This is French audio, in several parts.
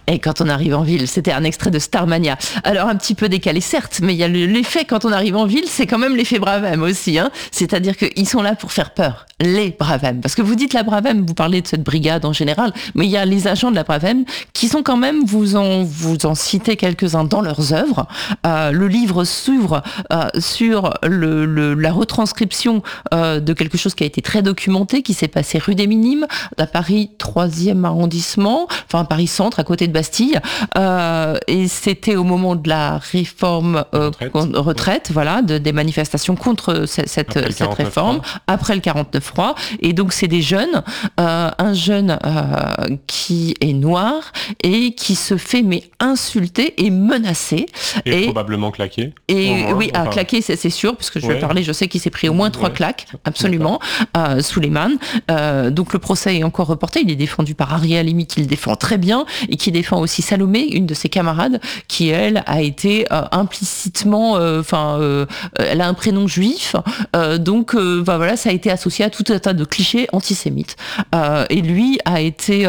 Et quand on arrive en ville, c'était un extrait de Starmania. Alors un petit peu décalé certes, mais il y a l'effet quand on arrive en ville, c'est quand même l'effet Bravem aussi, hein. C'est-à-dire qu'ils sont là pour faire peur, les Bravem. Parce que vous dites la Bravem, vous parlez de cette brigade en général, mais il y a les agents de la Bravem qui sont quand même, vous en citez quelques-uns dans leurs œuvres. Le livre s'ouvre sur la retranscription de quelque chose qui a été très documenté, qui s'est passé rue des Minimes, à Paris 3e arrondissement, enfin Paris Centre, à côté de Bastille. Et c'était au moment de la réforme retraite, voilà, des manifestations contre cette réforme, après le 49.3. Et donc c'est des jeunes, un jeune qui est noir et qui se fait insulter et menacer. Et probablement claqué. Et oui, claqué, c'est sûr, parce que je vais parler, je sais qu'il s'est pris au moins 3 claques, absolument, Souleymane. Donc le procès est encore reporté, il est défendu par Ariel Halimi, qui le défend très bien, et qui défend aussi Salomé, une de ses camarades, qui elle a été implicitement, elle a un prénom juif, donc voilà, ça a été associé à tout un tas de clichés antisémites. Et lui a été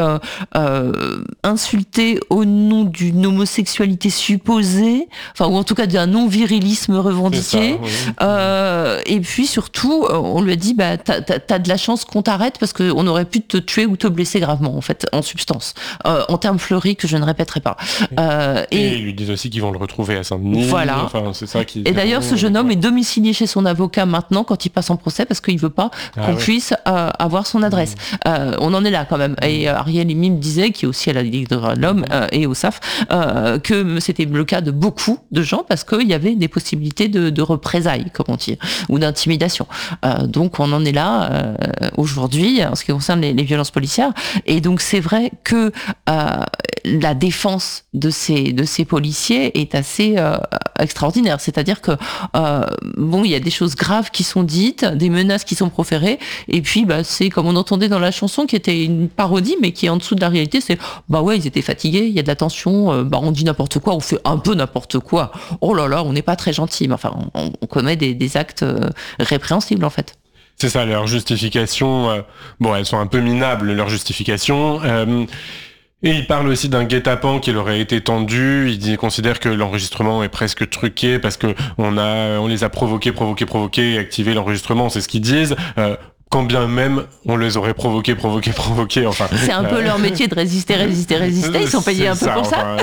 insulté au nom d'une homosexualité supposée, ou en tout cas d'un non-virilisme revendiqué. Et puis surtout, on lui a dit, t'as de la chance qu'on t'arrête parce qu'on aurait pu te tuer ou te blesser gravement, en fait, en substance. En termes fleuris que je ne répéterai pas. Et ils lui disent aussi qu'ils vont le retrouver à Saint-Denis. Voilà. C'est ça qui... Et d'ailleurs, ce jeune homme est domicilié chez son avocat maintenant quand il passe en procès parce qu'il veut pas qu'on puisse avoir son adresse. On en est là quand même. Et Ariel Halimi me disait, qui est aussi à la Ligue des droits de l'homme et au SAF, que c'était le cas de beaucoup de gens parce qu'il y avait des possibilités de représailles, comme on dit, ou d'intimidation. Donc on en est là aujourd'hui en ce qui concerne les violences policières. Et donc c'est vrai que la défense de ces policiers est assez extraordinaire. C'est-à-dire que il y a des choses graves qui sont dites, des menaces qui sont proférées, et puis c'est comme on entendait dans la chanson qui était une parodie, mais qui est en dessous de la réalité, c'est ils étaient fatigués, il y a de la tension, on dit n'importe quoi, on fait un peu n'importe quoi. Oh là là, on n'est pas très gentil, mais enfin on commet des actes répréhensibles en fait. C'est ça, leurs justifications, elles sont un peu minables, leurs justifications. Et il parle aussi d'un guet-apens qui leur a été tendu. Il considère que l'enregistrement est presque truqué parce que on les a provoqués et activé l'enregistrement. C'est ce qu'ils disent. Quand bien même on les aurait provoqués, enfin. C'est un peu leur métier de résister. Ils sont payés un peu pour ça.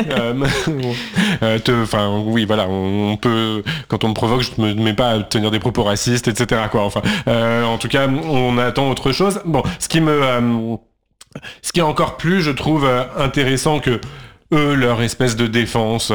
Oui, voilà, on peut, quand on me provoque, je me mets pas à tenir des propos racistes, etc. En tout cas, on attend autre chose. Bon, ce qui est encore plus, je trouve, intéressant que eux, leur espèce de défense,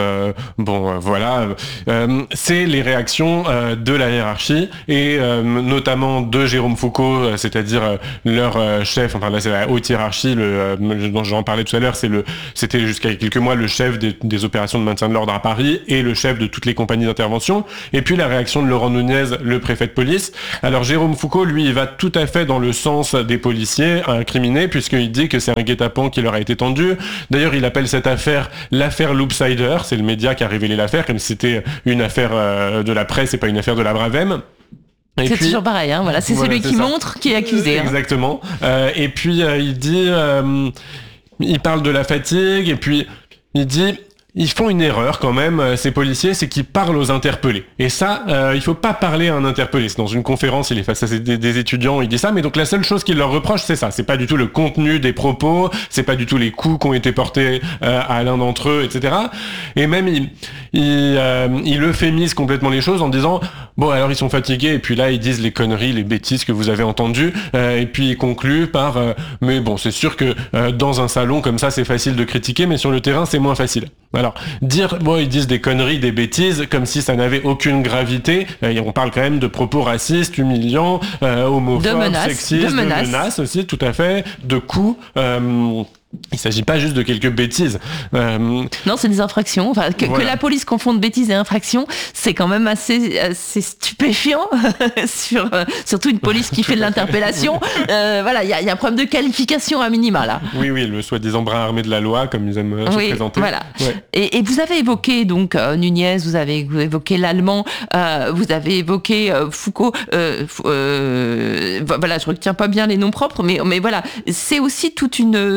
c'est les réactions de la hiérarchie et notamment de Jérôme Foucault, c'est-à-dire leur chef, enfin là c'est la haute hiérarchie, dont j'en parlais tout à l'heure, c'était jusqu'à quelques mois le chef des opérations de maintien de l'ordre à Paris et le chef de toutes les compagnies d'intervention, et puis la réaction de Laurent Nunez, le préfet de police. Alors Jérôme Foucault, lui, il va tout à fait dans le sens des policiers incriminés, puisqu'il dit que c'est un guet-apens qui leur a été tendu. D'ailleurs, il appelle cette affaire l'affaire Loopsider, c'est le média qui a révélé l'affaire, comme si c'était une affaire de la presse et pas une affaire de la Bravem. C'est toujours pareil, hein, voilà, c'est celui qui montre qui est accusé. Exactement. Et puis il dit, il parle de la fatigue, et puis il dit... Ils font une erreur quand même, ces policiers, c'est qu'ils parlent aux interpellés. Et ça, il faut pas parler à un interpellé. C'est dans une conférence, il est face à des étudiants, il dit ça, mais donc la seule chose qu'il leur reproche, c'est ça. C'est pas du tout le contenu des propos, c'est pas du tout les coups qui ont été portés à l'un d'entre eux, etc. Et même, il euphémise complètement les choses en disant, alors ils sont fatigués, et puis là, ils disent les conneries, les bêtises que vous avez entendues, et puis il conclut par, mais bon, c'est sûr que dans un salon comme ça, c'est facile de critiquer, mais sur le terrain, c'est moins facile. Alors, ils disent des conneries, des bêtises, comme si ça n'avait aucune gravité. Et on parle quand même de propos racistes, humiliants, homophobes, sexistes, de menaces aussi, tout à fait, de coups. Il s'agit pas juste de quelques bêtises. Non, c'est des infractions. Enfin, que la police confonde bêtises et infractions, c'est quand même assez stupéfiant. Surtout une police qui fait de l'interpellation. Il y a un problème de qualification à minima là. Oui, le soi-disant bras armé de la loi, comme ils aiment se présenter. Voilà. Ouais. Et vous avez évoqué donc Nunez, vous avez évoqué l'allemand, vous avez évoqué Foucault. Je retiens pas bien les noms propres, mais voilà, c'est aussi toute une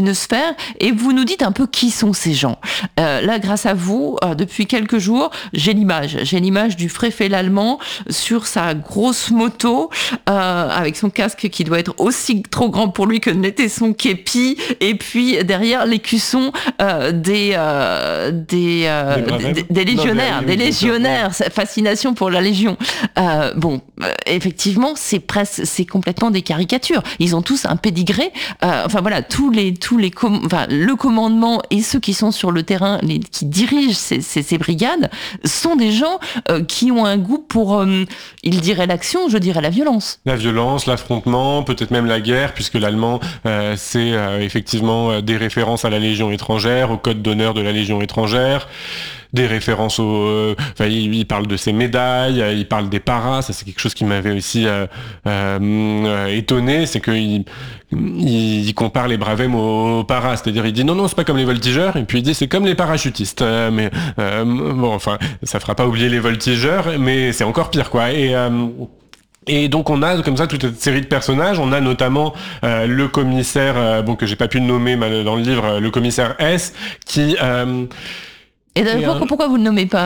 une sphère, et vous nous dites un peu qui sont ces gens. Là, grâce à vous, depuis quelques jours, j'ai l'image du Frefel allemand sur sa grosse moto, avec son casque qui doit être aussi trop grand pour lui que n'était son képi, et puis derrière l'écusson des légionnaires, fascination pour la Légion. Effectivement, c'est complètement des caricatures. Ils ont tous un pédigré. Le commandement et ceux qui sont sur le terrain, qui dirigent ces brigades, sont des gens qui ont un goût pour, ils diraient l'action, je dirais la violence. La violence, l'affrontement, peut-être même la guerre, puisque l'allemand, c'est effectivement des références à la Légion étrangère, au code d'honneur de la Légion étrangère, des références il parle de ses médailles, il parle des paras. Ça, c'est quelque chose qui m'avait aussi étonné, c'est qu'il compare les bravem aux paras, c'est-à-dire il dit non, c'est pas comme les voltigeurs, et puis il dit c'est comme les parachutistes, ça fera pas oublier les voltigeurs, mais c'est encore pire, quoi. Et donc on a comme ça toute une série de personnages. On a notamment le commissaire, que j'ai pas pu nommer dans le livre, le commissaire S, qui... Et d'ailleurs, pourquoi vous ne le nommez pas ?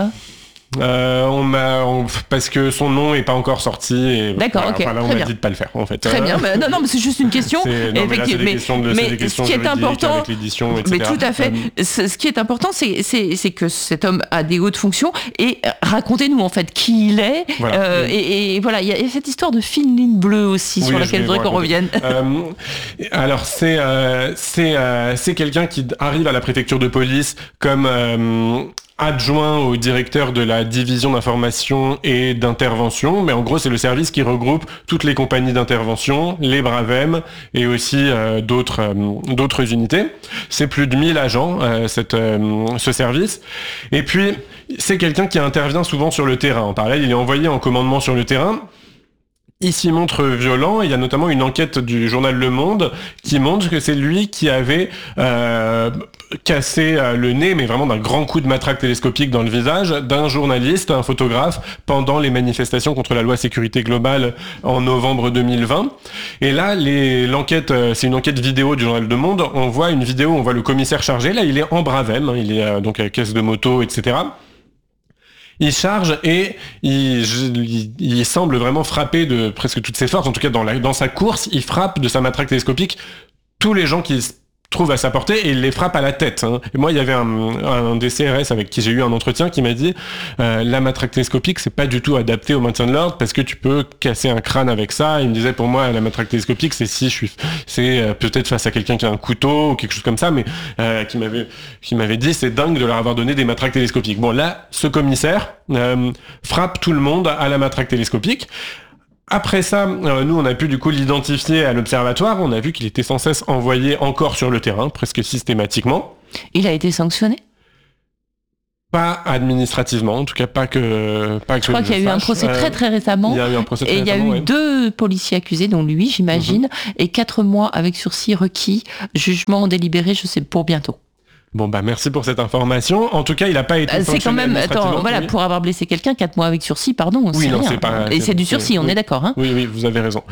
Parce que son nom est pas encore sorti. Et d'accord, ok. Là, on m'a dit de pas le faire, en fait. Très bien. Mais c'est juste une question. Mais ce qui est important, avec l'édition, etc. Mais tout à fait. Ce qui est important, c'est que cet homme a des hautes fonctions, et racontez-nous en fait qui il est. Voilà. Et voilà, il y a cette histoire de fine ligne bleue aussi sur laquelle je voudrais qu'on revienne. Alors c'est quelqu'un qui arrive à la préfecture de police comme adjoint au directeur de la division d'information et d'intervention, mais en gros c'est le service qui regroupe toutes les compagnies d'intervention, les bravem et aussi d'autres unités. C'est plus de 1000 agents, ce service. Et puis c'est quelqu'un qui intervient souvent sur le terrain. En parallèle, il est envoyé en commandement sur le terrain. Il s'y montre violent. Il y a notamment une enquête du journal Le Monde qui montre que c'est lui qui avait cassé le nez, mais vraiment d'un grand coup de matraque télescopique dans le visage, d'un journaliste, un photographe, pendant les manifestations contre la loi sécurité globale en novembre 2020. Et là, l'enquête, c'est une enquête vidéo du journal Le Monde. On voit une vidéo, on voit le commissaire chargé. Là, il est en bravem, il est donc à la caisse de moto, etc. Il charge et il semble vraiment frapper de presque toutes ses forces. En tout cas, dans sa course, il frappe de sa matraque télescopique tous les gens qui se trouvent à sa portée, et il les frappe à la tête. Et moi, il y avait un des CRS avec qui j'ai eu un entretien qui m'a dit la matraque télescopique, c'est pas du tout adapté au maintien de l'ordre parce que tu peux casser un crâne avec ça. Il me disait, pour moi, la matraque télescopique, c'est peut-être face à quelqu'un qui a un couteau ou quelque chose comme ça, mais qui m'avait dit, c'est dingue de leur avoir donné des matraques télescopiques. Bon, là, ce commissaire frappe tout le monde à la matraque télescopique. Après ça, nous, on a pu du coup l'identifier à l'observatoire. On a vu qu'il était sans cesse envoyé encore sur le terrain, presque systématiquement. Il a été sanctionné ? Pas administrativement, en tout cas pas que. Je crois qu'il y a eu un procès très récemment. Il y a eu un procès très récemment. Et il y a eu 2 policiers accusés, dont lui, j'imagine, et 4 mois avec sursis requis, jugement délibéré, je sais, pour bientôt. Bon, merci pour cette information. En tout cas, il n'a pas été sanctionné. C'est quand même, pour avoir blessé quelqu'un, 4 mois avec sursis, pardon, c'est rien. Et c'est du sursis, on est d'accord. Hein. Oui, vous avez raison.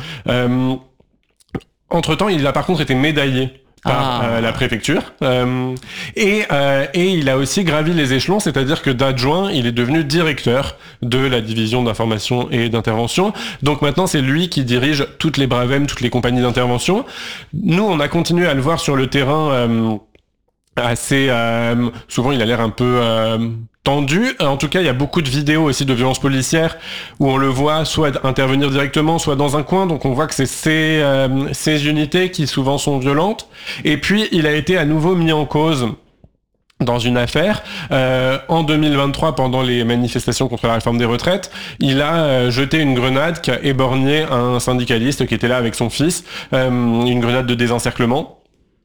Entre-temps, il a par contre été médaillé par la préfecture. Et il a aussi gravi les échelons, c'est-à-dire que d'adjoint, il est devenu directeur de la division d'information et d'intervention. Donc maintenant, c'est lui qui dirige toutes les bravem, toutes les compagnies d'intervention. Nous, on a continué à le voir sur le terrain assez souvent. Il a l'air un peu tendu. En tout cas, il y a beaucoup de vidéos aussi de violences policières où on le voit soit intervenir directement, soit dans un coin. Donc on voit que c'est ces unités qui souvent sont violentes. Et puis il a été à nouveau mis en cause dans une affaire. En 2023, pendant les manifestations contre la réforme des retraites, il a jeté une grenade qui a éborgné un syndicaliste qui était là avec son fils, une grenade de désencerclement.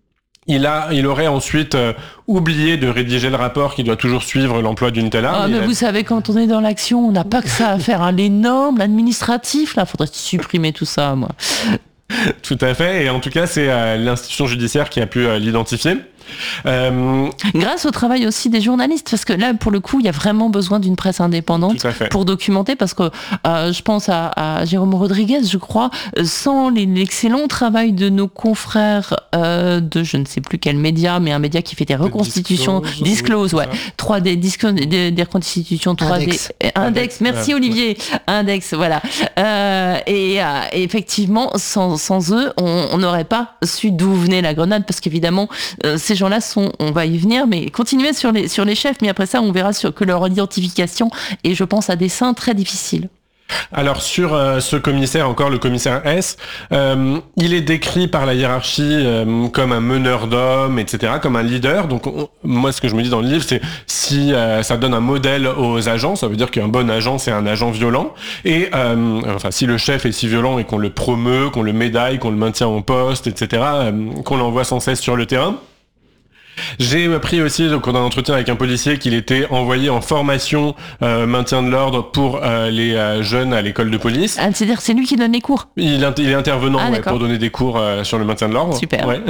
Il aurait ensuite oublié de rédiger le rapport qui doit toujours suivre l'emploi d'une telle arme. Mais vous savez, quand on est dans l'action, on n'a pas que ça à faire. L'énorme, l'administratif, là, faudrait supprimer tout ça, moi. Tout à fait, et en tout cas, c'est l'institution judiciaire qui a pu l'identifier. Grâce au travail aussi des journalistes, parce que là, pour le coup, il y a vraiment besoin d'une presse indépendante pour documenter, parce que je pense à Jérôme Rodriguez, je crois, sans l'excellent travail de nos confrères de je ne sais plus quel média, mais un média qui fait des reconstitutions, Disclose, ouais, 3D, des reconstitutions 3D, Index, merci Olivier, Index, voilà. Et effectivement, sans eux, on n'aurait pas su d'où venait la grenade, parce qu'évidemment, ces gens-là on va y venir, mais continuez sur les chefs, mais après ça, on verra que leur identification est, je pense, à dessein très difficile. Alors sur ce commissaire, encore le commissaire S, il est décrit par la hiérarchie comme un meneur d'hommes, etc., comme un leader. Donc moi, ce que je me dis dans le livre, c'est si ça donne un modèle aux agents, ça veut dire qu'un bon agent, c'est un agent violent. Et enfin, si le chef est si violent et qu'on le promeut, qu'on le médaille, qu'on le maintient en poste, etc., qu'on l'envoie sans cesse sur le terrain. J'ai appris aussi, donc, dans un entretien avec un policier, qu'il était envoyé en formation maintien de l'ordre pour les jeunes à l'école de police. Ah, c'est-à-dire c'est lui qui donne les cours. Il est intervenant pour donner des cours sur le maintien de l'ordre. Super. Ouais.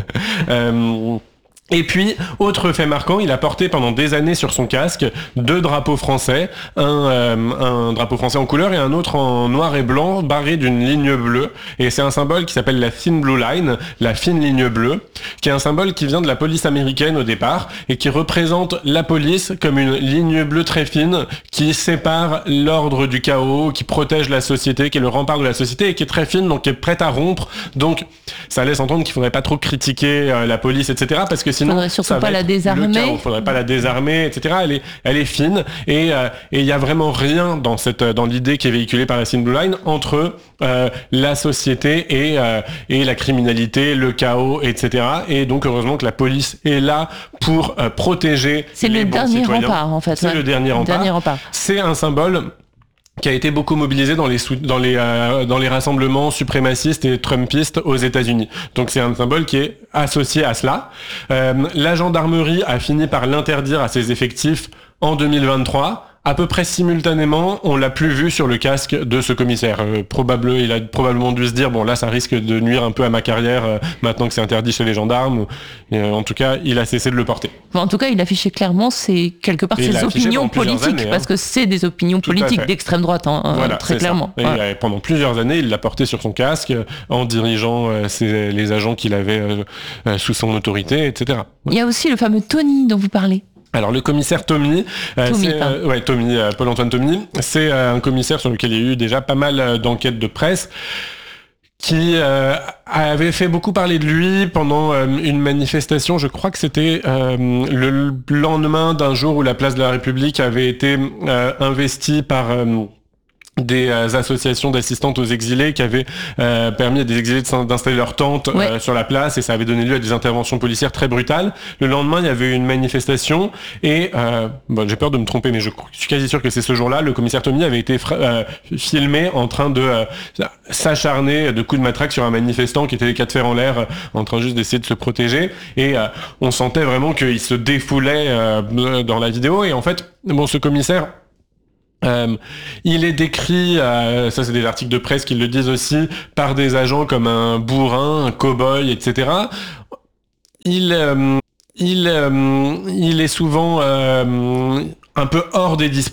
Et puis, autre fait marquant, il a porté pendant des années sur son casque 2 drapeaux français, un drapeau français en couleur et un autre en noir et blanc, barré d'une ligne bleue. Et c'est un symbole qui s'appelle la Thin Blue Line, la fine ligne bleue, qui est un symbole qui vient de la police américaine au départ et qui représente la police comme une ligne bleue très fine qui sépare l'ordre du chaos, qui protège la société, qui est le rempart de la société et qui est très fine, donc qui est prête à rompre. Donc, ça laisse entendre qu'il faudrait pas trop critiquer la police, etc., parce que sinon, faudrait surtout pas la désarmer. Il faudrait pas la désarmer, etc. Elle est fine et il y a vraiment rien dans l'idée qui est véhiculée par la Thin Blue Line entre la société et la criminalité, le chaos, etc. Et donc heureusement que la police est là pour protéger les bons citoyens. C'est le dernier rempart en fait. C'est le dernier rempart. C'est un symbole qui a été beaucoup mobilisé dans les rassemblements suprémacistes et trumpistes aux États-Unis. Donc c'est un symbole qui est associé à cela. La gendarmerie a fini par l'interdire à ses effectifs en 2023. À peu près simultanément, on l'a plus vu sur le casque de ce commissaire. Il a probablement dû se dire, bon là ça risque de nuire un peu à ma carrière maintenant que c'est interdit chez les gendarmes. En tout cas, il a cessé de le porter. En tout cas, il affichait clairement ses opinions politiques, parce que c'est des opinions politiques d'extrême droite, voilà, très clairement. Et pendant plusieurs années, il l'a porté sur son casque en dirigeant les agents qu'il avait sous son autorité, etc. Il y a aussi le fameux Tony dont vous parlez. Alors le commissaire Tommy, Paul-Antoine Tommy, c'est un commissaire sur lequel il y a eu déjà pas mal d'enquêtes de presse qui avait fait beaucoup parler de lui pendant une manifestation, je crois que c'était le lendemain d'un jour où la place de la République avait été investie par des associations d'assistantes aux exilés qui avaient permis à des exilés d'installer leur tente sur la place, et ça avait donné lieu à des interventions policières très brutales. Le lendemain, il y avait eu une manifestation et j'ai peur de me tromper, mais je suis quasi sûr que c'est ce jour-là, le commissaire Tommy avait été filmé en train de s'acharner de coups de matraque sur un manifestant qui était les 4 fers en l'air, en train juste d'essayer de se protéger, et on sentait vraiment qu'il se défoulait dans la vidéo. Et en fait, ce commissaire, il est décrit, ça c'est des articles de presse qui le disent aussi, par des agents comme un bourrin, un cow-boy, etc. Il est souvent un peu hors des